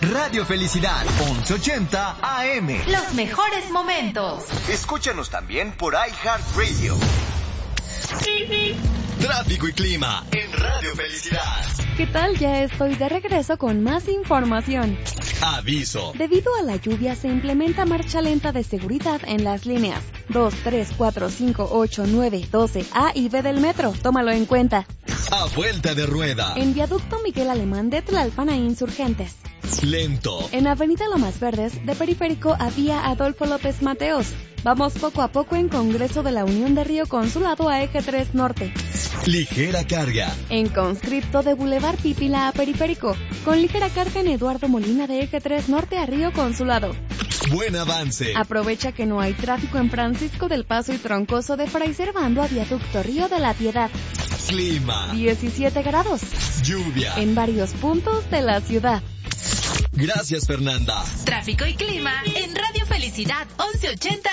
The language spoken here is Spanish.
Radio Felicidad, 1180 AM. Los mejores momentos. Escúchanos también por iHeartRadio. Tráfico y clima en Radio Felicidad. ¿Qué tal? Ya estoy de regreso con más información. Aviso. Debido a la lluvia se implementa marcha lenta de seguridad en las líneas 2, 3, 4, 5, 8, 9, 12, A y B del metro. Tómalo en cuenta. A vuelta de rueda. En viaducto Miguel Alemán de Tlalpan a Insurgentes. Lento. En Avenida Lomas Verdes, de Periférico a Vía Adolfo López Mateos. Vamos poco a poco en Congreso de la Unión de Río Consulado a Eje 3 Norte. Ligera carga. En Conscripto de Boulevard Pípila a Periférico. Con ligera carga en Eduardo Molina de Eje 3 Norte a Río Consulado. Buen avance. Aprovecha que no hay tráfico en Francisco del Paso y Troncoso de Fray Servando a Viaducto Río de la Piedad. Clima. 17 grados. Lluvia. En varios puntos de la ciudad. Gracias, Fernanda. Tráfico y clima en Radio Felicidad 1180